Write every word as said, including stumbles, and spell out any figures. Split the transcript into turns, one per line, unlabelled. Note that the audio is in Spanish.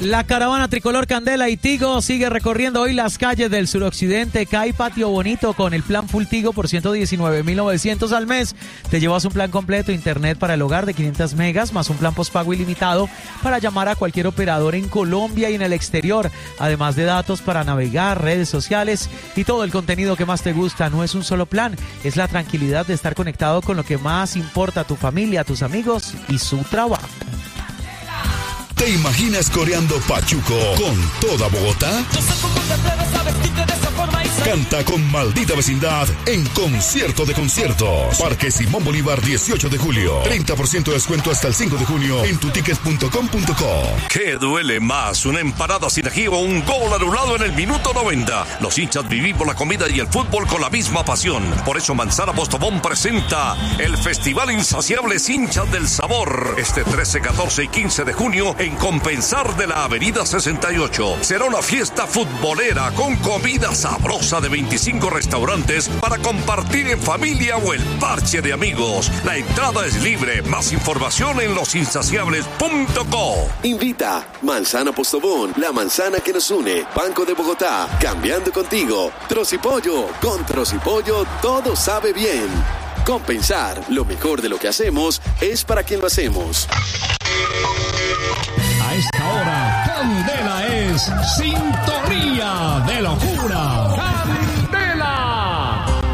La caravana tricolor Candela y Tigo sigue recorriendo hoy las calles del suroccidente. Cae Patio Bonito con el plan Full Tigo por ciento diecinueve mil novecientos al mes. Te llevas un plan completo, internet para el hogar de quinientos megas, más un plan postpago ilimitado para llamar a cualquier operador en Colombia y en el exterior. Además de datos para navegar, redes sociales y todo el contenido que más te gusta. No es un solo plan, es la tranquilidad de estar conectado con lo que más importa a tu familia, a tus amigos y su trabajo.
¿Te imaginas coreando Pachuco con toda Bogotá?
No sé cómo te atreves a vestirte de esa forma y ser...
Canta con Maldita Vecindad en Concierto de Conciertos. Parque Simón Bolívar, dieciocho de julio. treinta por ciento de descuento hasta el cinco de junio en tutickets punto com punto co.
¿Qué duele más? ¿Una empanada sin ají o un gol anulado en el minuto noventa? Los hinchas vivimos la comida y el fútbol con la misma pasión. Por eso Manzana Postobón presenta el Festival Insaciables Hinchas del Sabor. Este trece, catorce y quince de junio en Compensar de la Avenida sesenta y ocho. Será una fiesta futbolera con comida sabrosa de veinticinco restaurantes para compartir en familia o el parche de amigos. La entrada es libre. Más información en los insaciables punto co.
Invita Manzana Postobón, la manzana que nos une. Banco de Bogotá, cambiando contigo. Trocipollo, con Trocipollo todo sabe bien. Compensar, lo mejor de lo que hacemos es para quien lo hacemos.
A esta hora, Candela es sintonía de locura. ¡Candela!